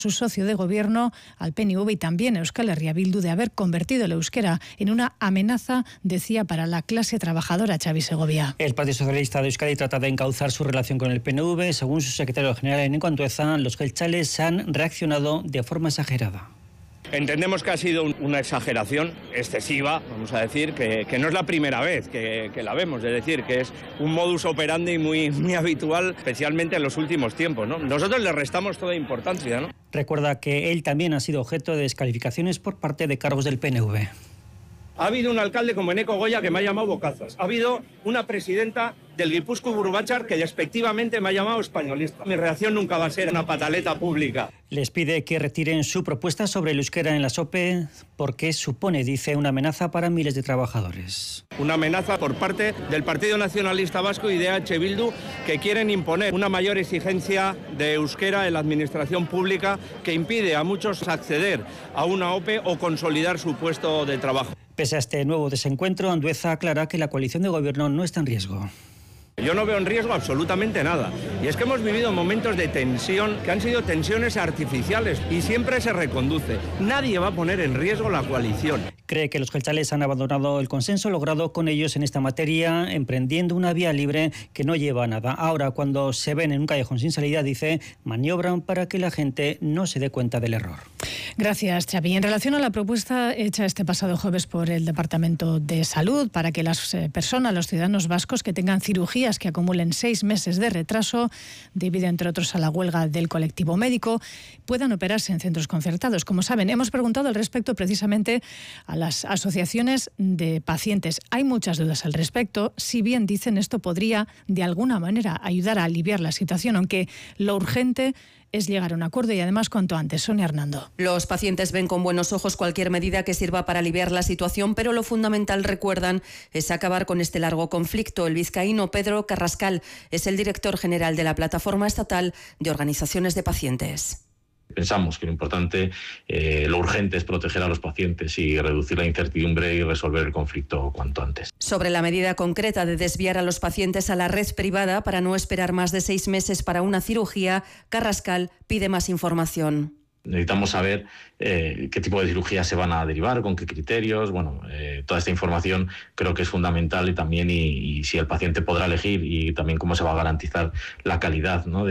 su socio de gobierno, al PNV y también a Euskal Herria Bildu, de haber convertido el euskera en una amenaza, decía, para la clase trabajadora. Xavi Segovia. El Partido Socialista de Euskadi trata de encauzar su relación con el PNV. Según su secretario general, Eneko Andueza, los jeltzales han reaccionado de forma exagerada. Entendemos que ha sido una exageración excesiva, vamos a decir, que no es la primera vez que la vemos, es decir, que es un modus operandi muy habitual, especialmente en los últimos tiempos, ¿no? Nosotros le restamos toda importancia, ¿no? Recuerda que él también ha sido objeto de descalificaciones por parte de cargos del PNV. Ha habido un alcalde como Eneko Goya que me ha llamado bocazas. Ha habido una presidenta del Guipúzcoa Burubachar que despectivamente me ha llamado españolista. Mi reacción nunca va a ser una pataleta pública. Les pide que retiren su propuesta sobre el euskera en la SOPE porque supone, dice, una amenaza para miles de trabajadores. Una amenaza por parte del Partido Nacionalista Vasco y de EH Bildu, que quieren imponer una mayor exigencia de euskera en la administración pública que impide a muchos acceder a una OPE o consolidar su puesto de trabajo. Pese a este nuevo desencuentro, Andueza aclara que la coalición de gobierno no está en riesgo. Yo no veo en riesgo absolutamente nada. Y es que hemos vivido momentos de tensión que han sido tensiones artificiales y siempre se reconduce. Nadie va a poner en riesgo la coalición. Cree que los jeltzales han abandonado el consenso logrado con ellos en esta materia, emprendiendo una vía libre que no lleva a nada. Ahora, cuando se ven en un callejón sin salida, dice, maniobran para que la gente no se dé cuenta del error. Gracias, Xavi. En relación a la propuesta hecha este pasado jueves por el Departamento de Salud para que las personas, los ciudadanos vascos que tengan cirugías que acumulen 6 meses de retraso, debido entre otros a la huelga del colectivo médico, puedan operarse en centros concertados. Como saben, hemos preguntado al respecto precisamente a las asociaciones de pacientes. Hay muchas dudas al respecto, si bien dicen esto podría de alguna manera ayudar a aliviar la situación, aunque lo urgente es llegar a un acuerdo y además cuanto antes. Sonia Hernando. Los pacientes ven con buenos ojos cualquier medida que sirva para aliviar la situación, pero lo fundamental, recuerdan, es acabar con este largo conflicto. El vizcaíno Pedro Carrascal es el director general de la Plataforma Estatal de Organizaciones de Pacientes. Pensamos que lo importante, lo urgente es proteger a los pacientes y reducir la incertidumbre y resolver el conflicto cuanto antes. Sobre la medida concreta de desviar a los pacientes a la red privada para no esperar más de 6 meses para una cirugía, Carrascal pide más información. Necesitamos saber qué tipo de cirugías se van a derivar, con qué criterios. Bueno, toda esta información creo que es fundamental y también y si el paciente podrá elegir y también cómo se va a garantizar la calidad, ¿no?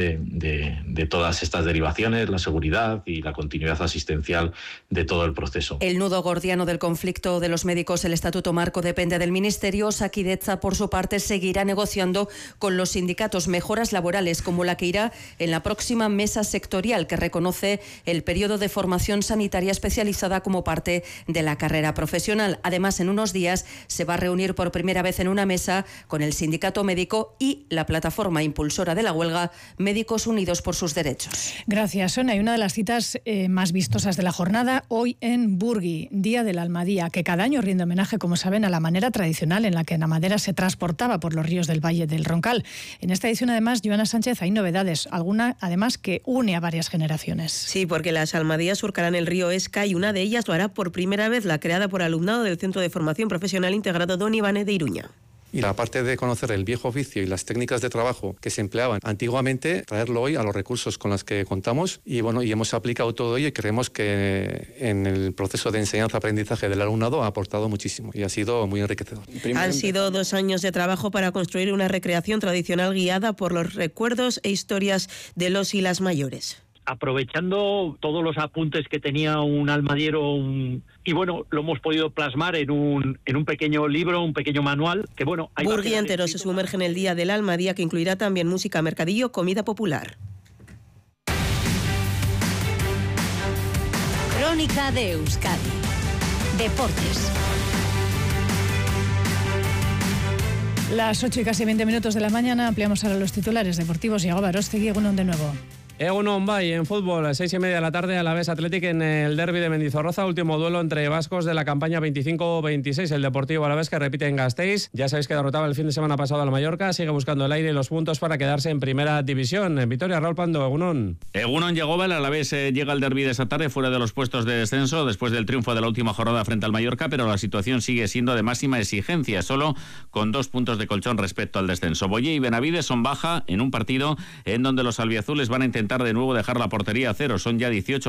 de todas estas derivaciones, la seguridad y la continuidad asistencial de todo el proceso. El nudo gordiano del conflicto de los médicos, el Estatuto Marco, depende del Ministerio. Osakidetza, por su parte, seguirá negociando con los sindicatos mejoras laborales, como la que irá en la próxima mesa sectorial, que reconoce el periodo de formación sanitaria especializada como parte de la carrera profesional. Además, en unos días se va a reunir por primera vez en una mesa con el sindicato médico y la plataforma impulsora de la huelga, Médicos Unidos por sus Derechos. Gracias, Sonia. Y una de las citas más vistosas de la jornada, hoy en Burgui, Día del Almadía, que cada año rinde homenaje, como saben, a la manera tradicional en la que la madera se transportaba por los ríos del Valle del Roncal. En esta edición, además, Joana Sánchez, hay novedades, alguna además que une a varias generaciones. Sí, porque las almadías surcarán el río Esca y una de ellas lo hará por primera vez la creada por alumnado del Centro de Formación Profesional Integrado Don Ivane de Iruña. Y aparte de conocer el viejo oficio y las técnicas de trabajo que se empleaban antiguamente, traerlo hoy a los recursos con los que contamos y hemos aplicado todo ello y creemos que en el proceso de enseñanza-aprendizaje del alumnado ha aportado muchísimo y ha sido muy enriquecedor. Han sido 2 años de trabajo para construir una recreación tradicional guiada por los recuerdos e historias de los y las mayores. Aprovechando todos los apuntes que tenía un almadiero y bueno, lo hemos podido plasmar en un pequeño libro, un pequeño manual que bueno... Burgui entero se sumerge en el Día del Almadía, que incluirá también música, mercadillo, comida popular. Crónica de Euskadi. Deportes. Las 8 y casi 20 minutos de la mañana, ampliamos ahora los titulares deportivos. Iago Barostegui, egunon de nuevo. Egunon Bay, en fútbol, 6:30 de la tarde, Alavés Athletic en el derbi de Mendizorroza, último duelo entre vascos de la campaña 25-26. El Deportivo Alavés, que repite en Gasteiz, ya sabéis que derrotaba el fin de semana pasado al Mallorca, sigue buscando el aire y los puntos para quedarse en primera división. En Vitoria, Raúl Pando, egunon. Egunon llegó, el Alavés llega al derbi de esta tarde fuera de los puestos de descenso después del triunfo de la última jornada frente al Mallorca, pero la situación sigue siendo de máxima exigencia, solo con 2 puntos de colchón respecto al descenso. Boye y Benavides son baja en un partido en donde los albiazules van a intentar intentar de nuevo dejar la portería a cero. Son ya 18